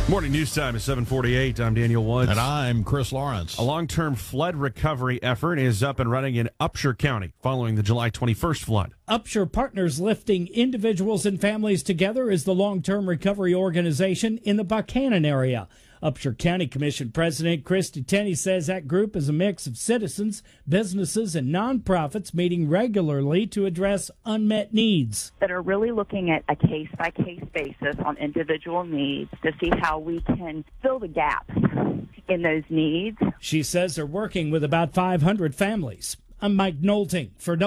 Morning news time is 7:48. I'm Daniel Woods. And I'm Chris Lawrence. A long-term flood recovery effort is up and running in Upshur County following the July 21st flood. Upshur Partners Lifting Individuals and Families Together is the long-term recovery organization in the Buchanan area. Upshur County Commission President Christy Tenney says that group is a mix of citizens, businesses, and nonprofits meeting regularly to address unmet needs. That are really looking at a case-by-case basis on individual needs to see how we can fill the gap in those needs. She says they're working with about 500 families. I'm Mike Nolting for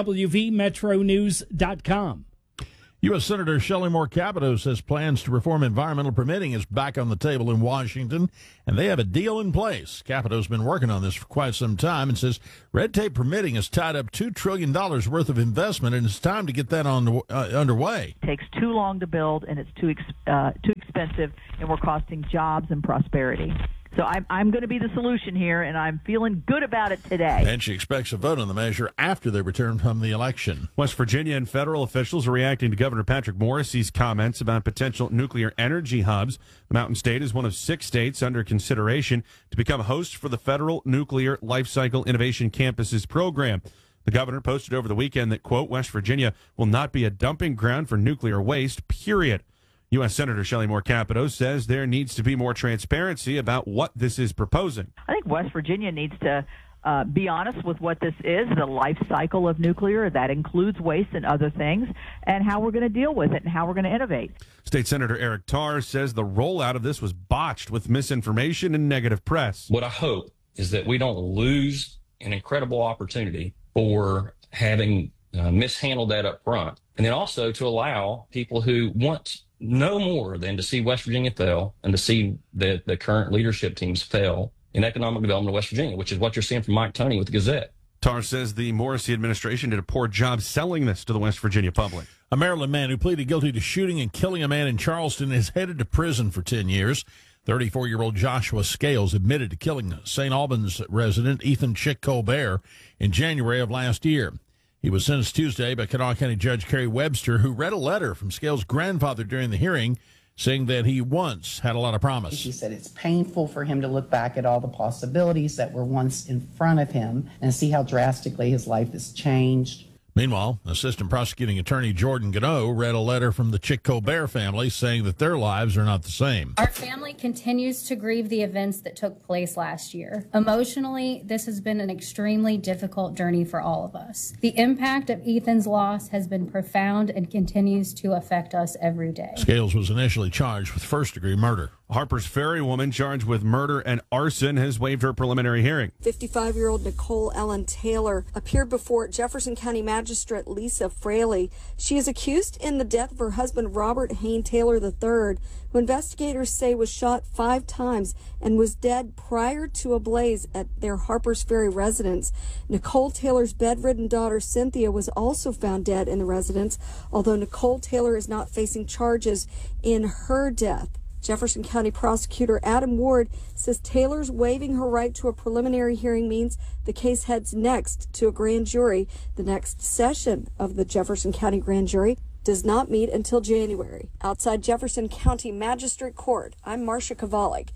WVMetroNews.com. U.S. Senator Shelley Moore Capito says plans to reform environmental permitting is back on the table in Washington, and they have a deal in place. Capito's been working on this for quite some time and says red tape permitting has tied up $2 trillion worth of investment, and it's time to get that underway. It takes too long to build, and it's too expensive, and we're costing jobs and prosperity. So I'm going to be the solution here, and I'm feeling good about it today. And she expects a vote on the measure after they return from the election. West Virginia and federal officials are reacting to Governor Patrick Morrisey's comments about potential nuclear energy hubs. The Mountain State is one of 6 states under consideration to become host for the Federal Nuclear Life Cycle Innovation Campuses program. The governor posted over the weekend that, quote, West Virginia will not be a dumping ground for nuclear waste, period. U.S. Senator Shelley Moore Capito says there needs to be more transparency about what this is proposing. I think West Virginia needs to be honest with what this is, the life cycle of nuclear. That includes waste and other things, and how we're going to deal with it and how we're going to innovate. State Senator Eric Tarr says the rollout of this was botched with misinformation and negative press. What I hope is that we don't lose an incredible opportunity for having mishandled that up front, and then also to allow people who want no more than to see West Virginia fail and to see the current leadership teams fail in economic development of West Virginia, which is what you're seeing from Mike Toney with the Gazette. Tarr says the Morrisey administration did a poor job selling this to the West Virginia public. A Maryland man who pleaded guilty to shooting and killing a man in Charleston is headed to prison for 10 years. 34-year-old Joshua Scales admitted to killing St. Albans resident Ethan Chick Colbert in January of last year. He was sentenced Tuesday by Kanawha County Judge Kerry Webster, who read a letter from Scales' grandfather during the hearing, saying that he once had a lot of promise. He said it's painful for him to look back at all the possibilities that were once in front of him and see how drastically his life has changed. Meanwhile, Assistant Prosecuting Attorney Jordan Gano read a letter from the Chick Colbert family saying that their lives are not the same. Our family continues to grieve the events that took place last year. Emotionally, this has been an extremely difficult journey for all of us. The impact of Ethan's loss has been profound and continues to affect us every day. Scales was initially charged with first-degree murder. Harpers Ferry woman charged with murder and arson has waived her preliminary hearing. 55-year-old Nicole Ellen Taylor appeared before Jefferson County Magistrate Lisa Fraley. She is accused in the death of her husband Robert Hayne Taylor III, who investigators say was shot 5 times and was dead prior to a blaze at their Harpers Ferry residence. Nicole Taylor's bedridden daughter Cynthia was also found dead in the residence, although Nicole Taylor is not facing charges in her death. Jefferson County Prosecutor Adam Ward says Taylor's waiving her right to a preliminary hearing means the case heads next to a grand jury. The next session of the Jefferson County Grand Jury does not meet until January. Outside Jefferson County Magistrate Court, I'm Marcia Kovalik,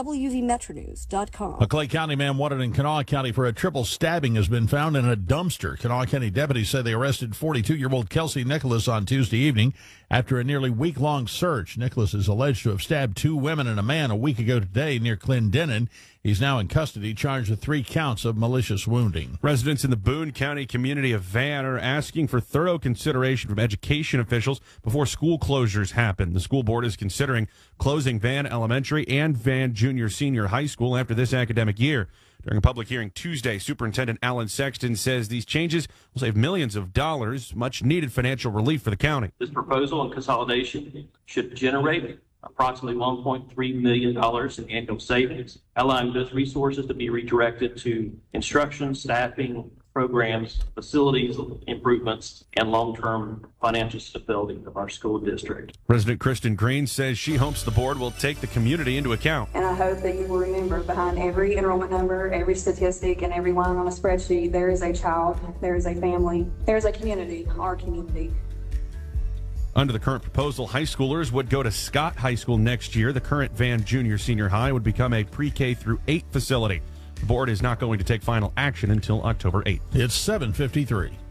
WVMetroNews.com. A Clay County man wanted in Kanawha County for a triple stabbing has been found in a dumpster. Kanawha County deputies say they arrested 42-year-old Kelsey Nicholas on Tuesday evening after a nearly week-long search. Nicholas is alleged to have stabbed 2 women and a man a week ago today near Clendenin. He's now in custody, charged with 3 counts of malicious wounding. Residents in the Boone County community of Van are asking for thorough consideration from education officials before school closures happen. The school board is considering closing Van Elementary and Van Junior-Senior High School after this academic year. During a public hearing Tuesday, Superintendent Alan Sexton says these changes will save millions of dollars, much needed financial relief for the county. This proposal on consolidation should generate approximately $1.3 million in annual savings, allowing those resources to be redirected to instruction, staffing, programs, facilities improvements, and long-term financial stability of our school district. President Kristen Green says she hopes the board will take the community into account. And I hope that you will remember behind every enrollment number, every statistic, and every line on a spreadsheet, there is a child, there is a family, there is a community, our community. Under the current proposal, high schoolers would go to Scott High School next year. The current Van Junior Senior High would become a pre-K through 8 facility. The board is not going to take final action until October 8th. It's 7:53.